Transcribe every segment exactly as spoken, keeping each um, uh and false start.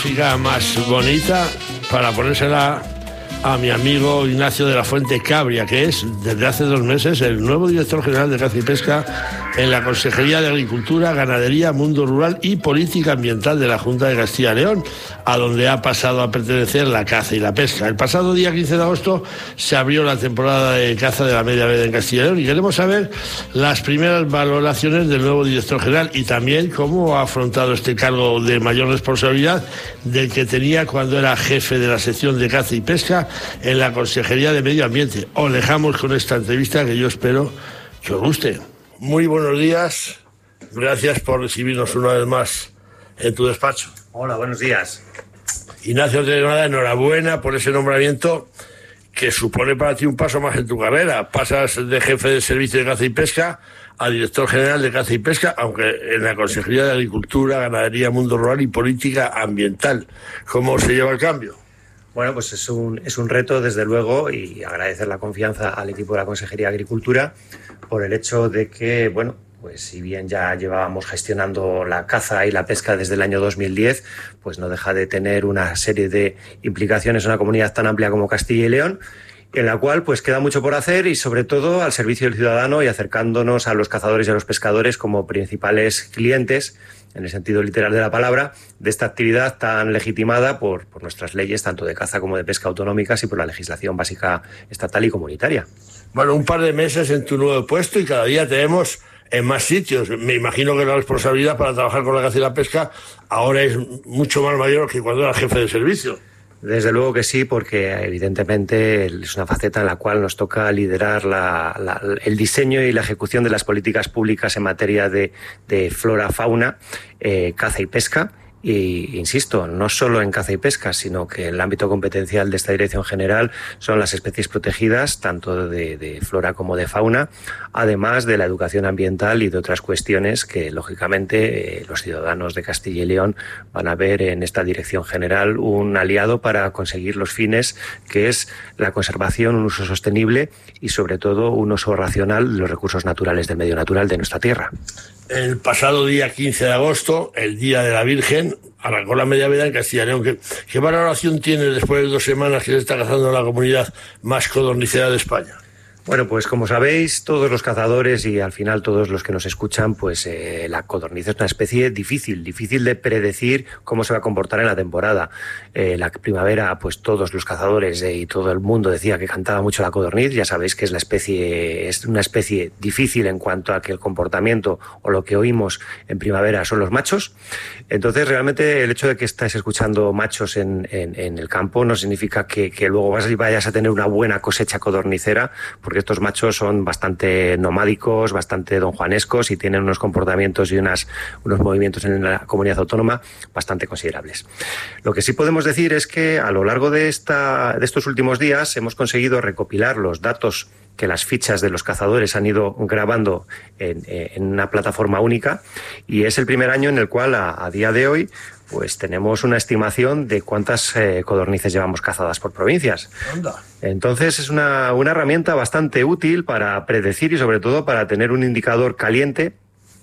Música más bonita para ponérsela a mi amigo Ignacio de la Fuente Cabria, que es desde hace dos meses el nuevo director general de Caza y Pesca en la Consejería de Agricultura, Ganadería, Mundo Rural y Política Ambiental de la Junta de Castilla y León, a donde ha pasado a pertenecer la caza y la pesca. El pasado día quince de agosto se abrió la temporada de caza de la media veda en Castilla y León y queremos saber las primeras valoraciones del nuevo director general y también cómo ha afrontado este cargo de mayor responsabilidad del que tenía cuando era jefe de la sección de caza y pesca en la Consejería de Medio Ambiente. Os dejamos con esta entrevista que yo espero que os guste. Muy buenos días, gracias por recibirnos una vez más en tu despacho. Hola, buenos días. Ignacio de Granada, enhorabuena por ese nombramiento que supone para ti un paso más en tu carrera. Pasas de jefe de servicio de caza y pesca a director general de caza y pesca, aunque en la Consejería de Agricultura, Ganadería, Mundo Rural y Política Ambiental. ¿Cómo se lleva el cambio? Bueno, pues es un, es un reto, desde luego, y agradecer la confianza al equipo de la Consejería de Agricultura por el hecho de que, bueno, pues si bien ya llevábamos gestionando la caza y la pesca desde el año dos mil diez, pues no deja de tener una serie de implicaciones en una comunidad tan amplia como Castilla y León, en la cual pues queda mucho por hacer y sobre todo al servicio del ciudadano y acercándonos a los cazadores y a los pescadores como principales clientes, en el sentido literal de la palabra, de esta actividad tan legitimada por, por nuestras leyes, tanto de caza como de pesca autonómicas y por la legislación básica estatal y comunitaria. Bueno, un par de meses en tu nuevo puesto y cada día te vemos en más sitios. Me imagino que la responsabilidad para trabajar con la caza y la pesca ahora es mucho más mayor que cuando era jefe de servicio. Desde luego que sí, porque evidentemente es una faceta en la cual nos toca liderar la, la, el diseño y la ejecución de las políticas públicas en materia de, de flora, fauna, eh, caza y pesca. Y insisto, no solo en caza y pesca, sino que el ámbito competencial de esta dirección general son las especies protegidas, tanto de, de flora como de fauna, además de la educación ambiental y de otras cuestiones que, lógicamente, eh, los ciudadanos de Castilla y León van a ver en esta dirección general un aliado para conseguir los fines, que es la conservación, un uso sostenible y, sobre todo, un uso racional de los recursos naturales del medio natural de nuestra tierra. El pasado día quince de agosto, el Día de la Virgen, arrancó la media veda en Castilla y León. ¿Qué, qué valoración tiene después de dos semanas que se está cazando en la comunidad más codornicera de España? Bueno, pues como sabéis, todos los cazadores y al final todos los que nos escuchan, pues eh, la codorniz es una especie difícil, difícil de predecir cómo se va a comportar en la temporada. Eh, la primavera, pues todos los cazadores eh, y todo el mundo decía que cantaba mucho la codorniz. Ya sabéis que es la especie, es una especie difícil en cuanto a que el comportamiento o lo que oímos en primavera son los machos. Entonces, realmente el hecho de que estáis escuchando machos en, en, en el campo no significa que, que luego vayas a tener una buena cosecha codornicera, porque estos machos son bastante nomádicos, bastante donjuanescos y tienen unos comportamientos y unas, unos movimientos en la comunidad autónoma bastante considerables. Lo que sí podemos decir es que a lo largo de, esta, de estos últimos días hemos conseguido recopilar los datos que las fichas de los cazadores han ido grabando en, en una plataforma única y es el primer año en el cual a, a día de hoy pues tenemos una estimación de cuántas eh, codornices llevamos cazadas por provincias. Anda. Entonces es una, una herramienta bastante útil para predecir y sobre todo para tener un indicador caliente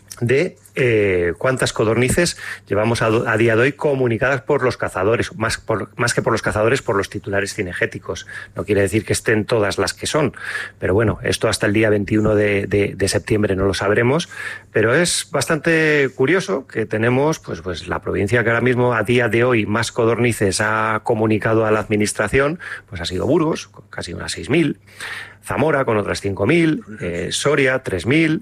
de eh, cuántas codornices llevamos a, a día de hoy comunicadas por los cazadores, más, por, más que por los cazadores, por los titulares cinegéticos. No quiere decir que estén todas las que son, pero bueno, esto hasta el día veintiuno de, de, de septiembre no lo sabremos, pero es bastante curioso que tenemos pues, pues la provincia que ahora mismo a día de hoy más codornices ha comunicado a la administración, pues ha sido Burgos, con casi unas seis mil, Zamora con otras cinco mil, eh, Soria tres mil,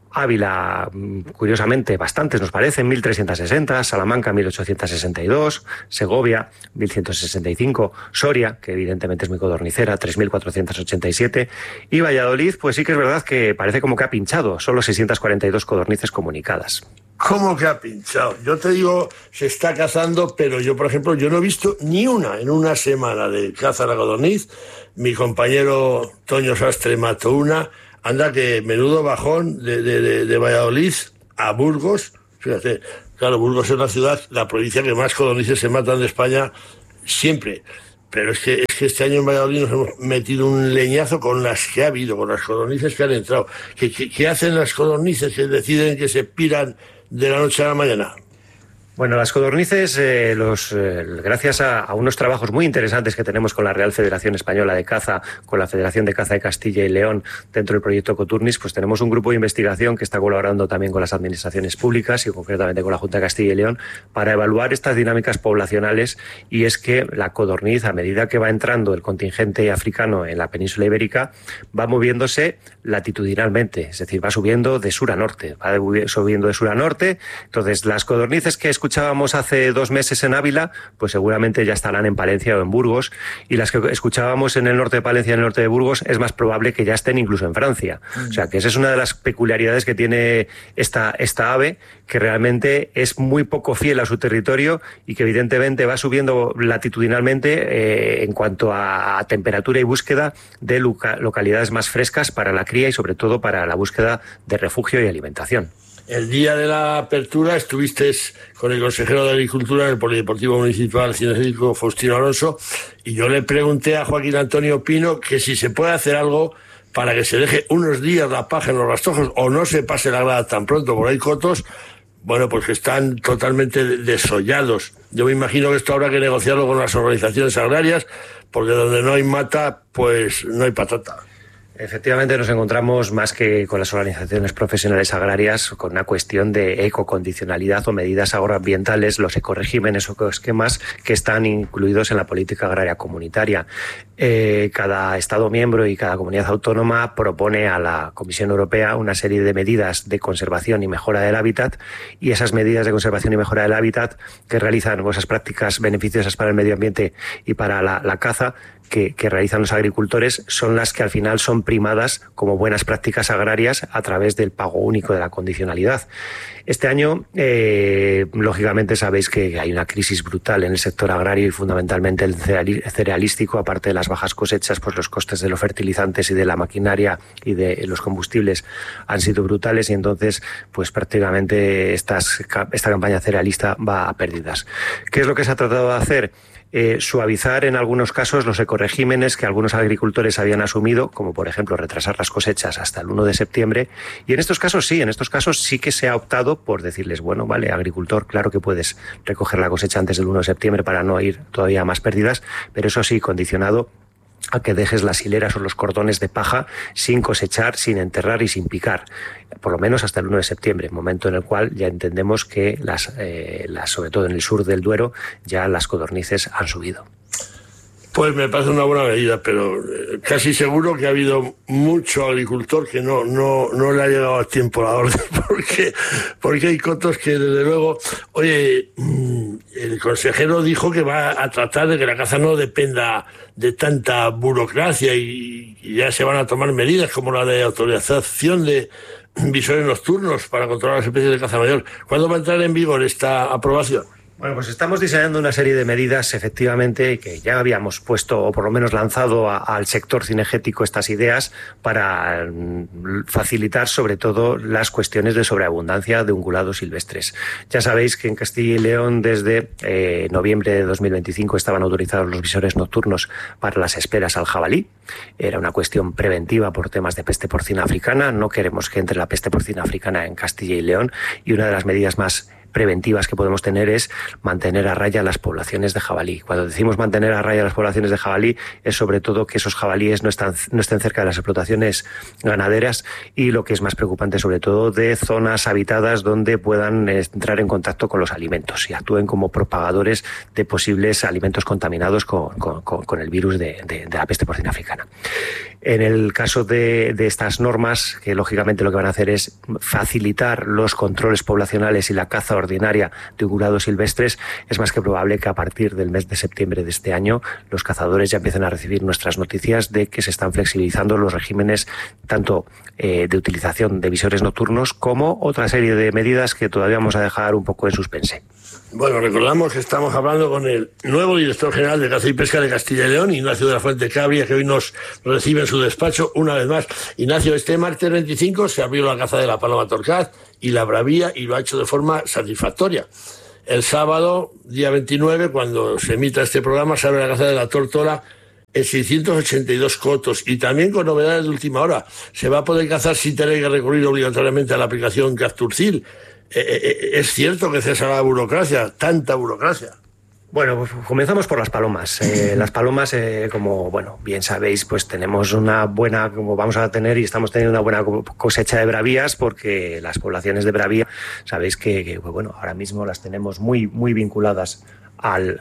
Ávila, curiosamente, bastantes nos parecen, mil trescientos sesenta, Salamanca, mil ochocientos sesenta y dos, Segovia, mil ciento sesenta y cinco, Soria, que evidentemente es muy codornicera, tres mil cuatrocientos ochenta y siete, y Valladolid, pues sí que es verdad que parece como que ha pinchado, solo seiscientos cuarenta y dos codornices comunicadas. ¿Cómo que ha pinchado? Yo te digo, se está cazando, pero yo, por ejemplo, yo no he visto ni una en una semana de caza a la codorniz. Mi compañero Toño Sastre mató una. Anda que menudo bajón de, de, de, de Valladolid a Burgos. Fíjate, claro, Burgos es la ciudad, la provincia que más codornices se matan de España siempre. Pero es que, es que este año en Valladolid nos hemos metido un leñazo con las que ha habido, con las codornices que han entrado. ¿Qué, qué, qué hacen las codornices que deciden que se piran de la noche a la mañana? Bueno, las codornices, eh, los, eh, gracias a, a unos trabajos muy interesantes que tenemos con la Real Federación Española de Caza, con la Federación de Caza de Castilla y León, dentro del proyecto Coturnis, pues tenemos un grupo de investigación que está colaborando también con las administraciones públicas y concretamente con la Junta de Castilla y León para evaluar estas dinámicas poblacionales. Y es que la codorniz, a medida que va entrando el contingente africano en la península ibérica, va moviéndose latitudinalmente, es decir, va subiendo de sur a norte, va subiendo de sur a norte. Entonces, las codornices que escuchábamos hace dos meses en Ávila, pues seguramente ya estarán en Palencia o en Burgos, y las que escuchábamos en el norte de Palencia y en el norte de Burgos es más probable que ya estén incluso en Francia. Mm. O sea, que esa es una de las peculiaridades que tiene esta, esta ave, que realmente es muy poco fiel a su territorio y que evidentemente va subiendo latitudinalmente eh, en cuanto a, a temperatura y búsqueda de loca, localidades más frescas para la cría y sobre todo para la búsqueda de refugio y alimentación. El día de la apertura estuviste con el consejero de Agricultura en el Polideportivo Municipal Cinegético, Faustino Alonso, y yo le pregunté a Joaquín Antonio Pino que si se puede hacer algo para que se deje unos días la paja en los rastrojos o no se pase la grada tan pronto, porque hay cotos, bueno, pues que están totalmente desollados. Yo me imagino que esto habrá que negociarlo con las organizaciones agrarias, porque donde no hay mata, pues no hay patata. Efectivamente, nos encontramos más que con las organizaciones profesionales agrarias con una cuestión de ecocondicionalidad o medidas agroambientales, los ecoregímenes o ecoesquemas que están incluidos en la política agraria comunitaria. Eh, cada Estado miembro y cada comunidad autónoma propone a la Comisión Europea una serie de medidas de conservación y mejora del hábitat, y esas medidas de conservación y mejora del hábitat que realizan esas prácticas beneficiosas para el medio ambiente y para la, la caza Que, que realizan los agricultores son las que al final son primadas como buenas prácticas agrarias a través del pago único de la condicionalidad. Este año, eh, lógicamente, sabéis que hay una crisis brutal en el sector agrario y fundamentalmente el cerealístico. Aparte de las bajas cosechas, pues los costes de los fertilizantes y de la maquinaria y de los combustibles han sido brutales, y entonces pues prácticamente estas, esta campaña cerealista va a pérdidas. ¿Qué es lo que se ha tratado de hacer? Eh, suavizar en algunos casos los ecoregímenes que algunos agricultores habían asumido, como por ejemplo retrasar las cosechas hasta el uno de septiembre, y en estos casos sí, en estos casos sí que se ha optado por decirles, bueno, vale, agricultor, claro que puedes recoger la cosecha antes del uno de septiembre para no ir todavía a más pérdidas, pero eso sí, condicionado a que dejes las hileras o los cordones de paja sin cosechar, sin enterrar y sin picar, por lo menos hasta el uno de septiembre, momento en el cual ya entendemos que las, eh, las sobre todo en el sur del Duero, ya las codornices han subido. Pues me parece una buena medida, pero casi seguro que ha habido mucho agricultor que no no no le ha llegado a tiempo la orden, porque porque hay cotos que desde luego, oye, el consejero dijo que va a tratar de que la caza no dependa de tanta burocracia y, y ya se van a tomar medidas como la de autorización de visores nocturnos para controlar las especies de caza mayor. ¿Cuándo va a entrar en vigor esta aprobación? Bueno, pues estamos diseñando una serie de medidas, efectivamente, que ya habíamos puesto, o por lo menos lanzado a, al sector cinegético estas ideas para facilitar sobre todo las cuestiones de sobreabundancia de ungulados silvestres. Ya sabéis que en Castilla y León desde eh, noviembre de dos mil veinticinco estaban autorizados los visores nocturnos para las esperas al jabalí. Era una cuestión preventiva por temas de peste porcina africana. No queremos que entre la peste porcina africana en Castilla y León, y una de las medidas más preventivas que podemos tener es mantener a raya las poblaciones de jabalí. Cuando decimos mantener a raya las poblaciones de jabalí, es sobre todo que esos jabalíes no, están, no estén cerca de las explotaciones ganaderas, y lo que es más preocupante sobre todo de zonas habitadas donde puedan entrar en contacto con los alimentos y actúen como propagadores de posibles alimentos contaminados con, con, con el virus de, de, de la peste porcina africana. En el caso de, de estas normas, que lógicamente lo que van a hacer es facilitar los controles poblacionales y la caza ordinaria de ungulados silvestres, es más que probable que a partir del mes de septiembre de este año los cazadores ya empiecen a recibir nuestras noticias de que se están flexibilizando los regímenes tanto eh, de utilización de visores nocturnos como otra serie de medidas que todavía vamos a dejar un poco en suspense. Bueno, recordamos que estamos hablando con el nuevo director general de Caza y Pesca de Castilla y León, Ignacio de la Fuente Cabria, que hoy nos recibe en su despacho una vez más. Ignacio, este martes veinticinco se abrió la caza de la paloma torcaz y la bravía, y lo ha hecho de forma satisfactoria. El sábado, día veintinueve, cuando se emita este programa, se abre la caza de la tórtola en seiscientos ochenta y dos cotos, y también con novedades de última hora. Se va a poder cazar sin tener que recurrir obligatoriamente a la aplicación Capturcil. eh, ¿es cierto que cesa la burocracia, tanta burocracia? Bueno, pues comenzamos por las palomas. Eh, las palomas, eh, como bueno bien sabéis, pues tenemos una buena, como vamos a tener y estamos teniendo una buena cosecha de bravías, porque las poblaciones de bravía, sabéis que, que bueno, ahora mismo las tenemos muy, muy vinculadas Al,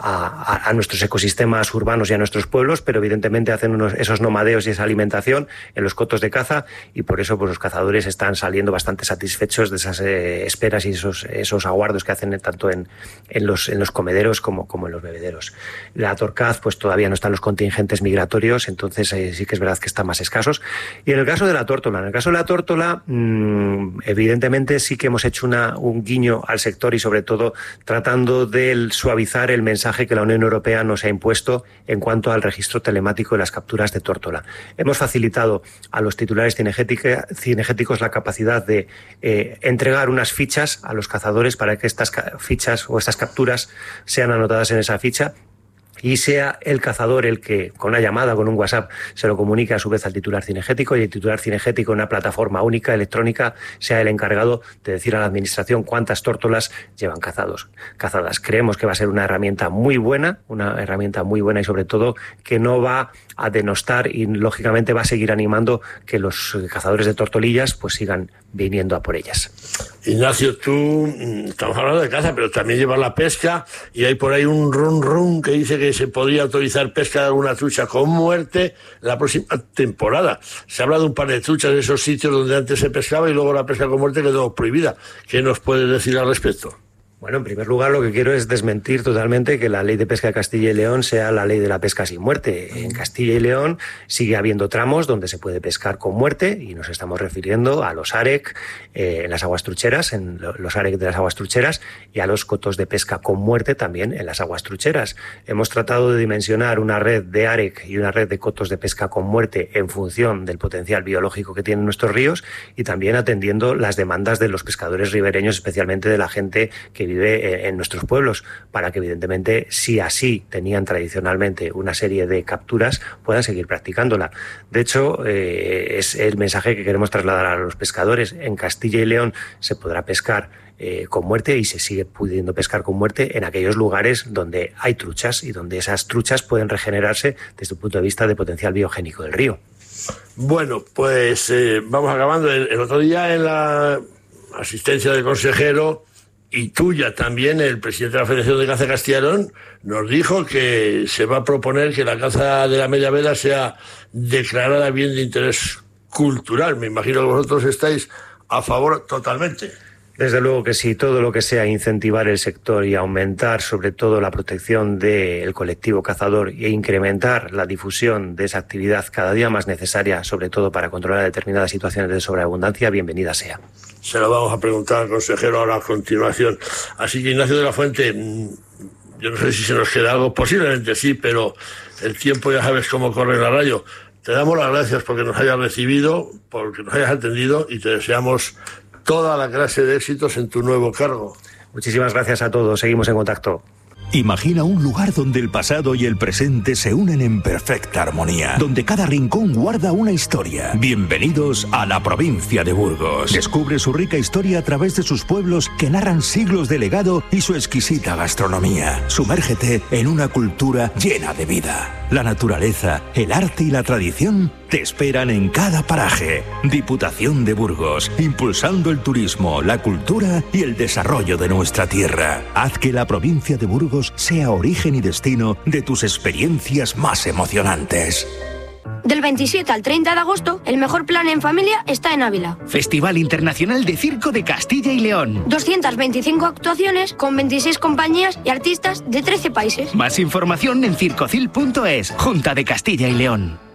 a, a, a nuestros ecosistemas urbanos y a nuestros pueblos, pero evidentemente hacen unos, esos nomadeos y esa alimentación en los cotos de caza, y por eso pues los cazadores están saliendo bastante satisfechos de esas eh, esperas y esos, esos aguardos que hacen tanto en, en, los, en los comederos como, como en los bebederos. La torcaz pues todavía no están los contingentes migratorios, entonces eh, sí que es verdad que están más escasos. Y en el caso de la tórtola, en el caso de la tórtola mmm, evidentemente sí que hemos hecho una, un guiño al sector, y sobre todo tratando del suavizar el mensaje que la Unión Europea nos ha impuesto en cuanto al registro telemático de las capturas de tórtola. Hemos facilitado a los titulares cinegéticos la capacidad de eh, entregar unas fichas a los cazadores para que estas fichas o estas capturas sean anotadas en esa ficha, y sea el cazador el que, con una llamada, con un WhatsApp, se lo comunique a su vez al titular cinegético, y el titular cinegético, en una plataforma única electrónica, sea el encargado de decir a la administración cuántas tórtolas llevan cazados, cazadas. Creemos que va a ser una herramienta muy buena, una herramienta muy buena y sobre todo que no va a denostar, y lógicamente va a seguir animando que los cazadores de tortolillas pues sigan viniendo a por ellas. Ignacio, tú, estamos hablando de caza, pero también llevas la pesca, y hay por ahí un run run que dice que se podría autorizar pesca de alguna trucha con muerte la próxima temporada. Se habla de un par de truchas en esos sitios donde antes se pescaba y luego la pesca con muerte quedó prohibida. ¿Qué nos puedes decir al respecto? Bueno, en primer lugar, lo que quiero es desmentir totalmente que la ley de pesca de Castilla y León sea la ley de la pesca sin muerte. En Castilla y León sigue habiendo tramos donde se puede pescar con muerte, y nos estamos refiriendo a los AREC eh, en las aguas trucheras, en los AREC de las aguas trucheras, y a los cotos de pesca con muerte también en las aguas trucheras. Hemos tratado de dimensionar una red de AREC y una red de cotos de pesca con muerte en función del potencial biológico que tienen nuestros ríos, y también atendiendo las demandas de los pescadores ribereños, especialmente de la gente que vive en nuestros pueblos, para que evidentemente, si así tenían tradicionalmente una serie de capturas, puedan seguir practicándola. De hecho, eh, es el mensaje que queremos trasladar a los pescadores. En Castilla y León se podrá pescar eh, con muerte, y se sigue pudiendo pescar con muerte en aquellos lugares donde hay truchas y donde esas truchas pueden regenerarse desde el punto de vista de potencial biogénico del río. Bueno, pues eh, vamos acabando. El, el otro día, en la asistencia del consejero y tuya también, el presidente de la Federación de Caza de Castilla y León nos dijo que se va a proponer que la caza de la media vela sea declarada bien de interés cultural. Me imagino que vosotros estáis a favor totalmente. Desde luego que sí, todo lo que sea incentivar el sector y aumentar sobre todo la protección del colectivo cazador e incrementar la difusión de esa actividad cada día más necesaria, sobre todo para controlar determinadas situaciones de sobreabundancia, bienvenida sea. Se lo vamos a preguntar al consejero ahora a continuación. Así que, Ignacio de la Fuente, yo no sé si se nos queda algo, posiblemente sí, pero el tiempo ya sabes cómo corre en la radio. Te damos las gracias porque nos hayas recibido, porque nos hayas atendido, y te deseamos toda la clase de éxitos en tu nuevo cargo. Muchísimas gracias a todos, seguimos en contacto. Imagina un lugar donde el pasado y el presente se unen en perfecta armonía, donde cada rincón guarda una historia. Bienvenidos a la provincia de Burgos. Descubre su rica historia a través de sus pueblos que narran siglos de legado y su exquisita gastronomía. Sumérgete en una cultura llena de vida. La naturaleza, el arte y la tradición te esperan en cada paraje. Diputación de Burgos, impulsando el turismo, la cultura y el desarrollo de nuestra tierra. Haz que la provincia de Burgos sea origen y destino de tus experiencias más emocionantes. Del veintisiete al treinta de agosto, el mejor plan en familia está en Ávila. Festival Internacional de Circo de Castilla y León. doscientas veinticinco actuaciones con veintiséis compañías y artistas de trece países. Más información en circocil punto es. Junta de Castilla y León.